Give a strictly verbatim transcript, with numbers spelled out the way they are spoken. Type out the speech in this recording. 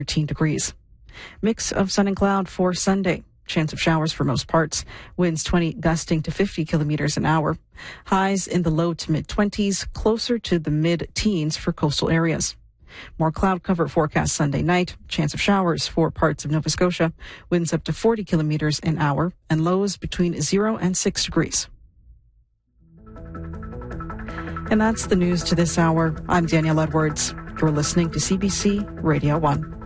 thirteen degrees. Mix of sun and cloud for Sunday. Chance of showers for most parts. Winds twenty gusting to fifty kilometers an hour. Highs in the low to mid twenties, closer to the mid teens for coastal areas. More cloud cover forecast Sunday night. Chance of showers for parts of Nova Scotia. Winds up to forty kilometers an hour and lows between zero and six degrees. And that's the news to this hour. I'm Danielle Edwards. You're listening to C B C Radio one.